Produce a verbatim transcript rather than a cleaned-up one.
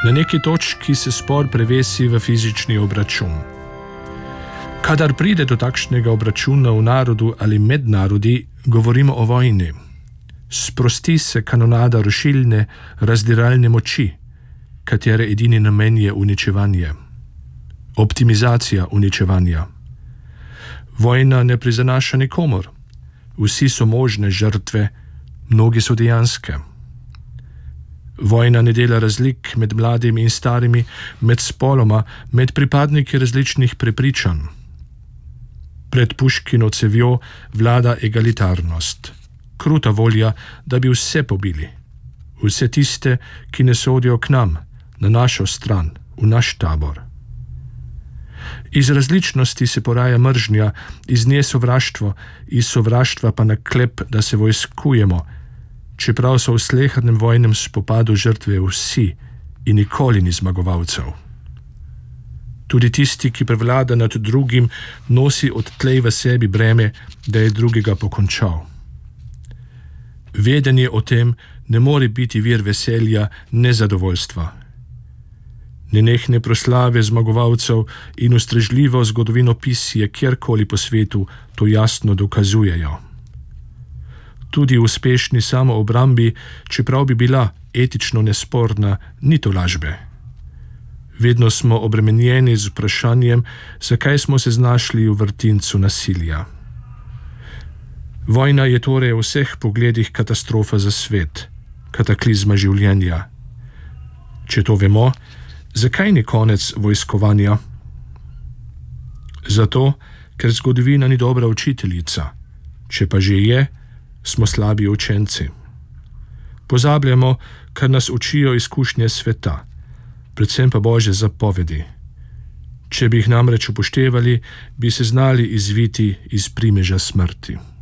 Na neki točki se spor prevesi v fizični obračun. Kadar pride do takšnega obračuna v narodu ali med narodi, govorimo o vojni. Sprosti se kanonada rušilne, razdiralne moči, katere edini namen je uničevanje. Optimizacija uničevanja. Vojna ne prizanaša nikomor. Vsi so možne žrtve, mnogi so dejanske. Vojna ne dela razlik med mladimi in starimi, med spoloma, med pripadniki različnih prepričanj. Pred Puškino cevjo vlada egalitarnost, kruta volja, da bi vse pobili. Vse tiste, ki ne sodijo k nam, na našo stran, v naš tabor. Iz različnosti se poraja mržnja, iz nje sovraštvo, iz sovraštva pa naklep, da se vojskujemo, čeprav so v slehernem vojnem spopadu žrtve vsi in nikoli ni zmagovalcev. Tudi tisti, ki prevlada nad drugim, nosi odtlej v sebi breme, da je drugega pokončal. Vedenje o tem ne more biti vir veselja, nezadovoljstva. Nenehne proslave zmagovalcev in ustrežljivo zgodovinopisje kjerkoli po svetu to jasno dokazujejo. Tudi v uspešni samoobrambi, čeprav bi bila etično nesporna, ni to lažbe. Vedno smo obremenjeni z vprašanjem, zakaj smo se znašli v vrtincu nasilja. Vojna je torej v vseh pogledih katastrofa za svet, kataklizma življenja. Če to vemo, zakaj ni konec vojskovanja? Zato, ker zgodovina ni dobra učiteljica. Če pa že je, smo slabi učenci. Pozabljamo, kar nas učijo izkušnje sveta, predvsem pa Božje zapovedi. Če bi jih namreč upoštevali, bi se znali izviti iz primeža smrti.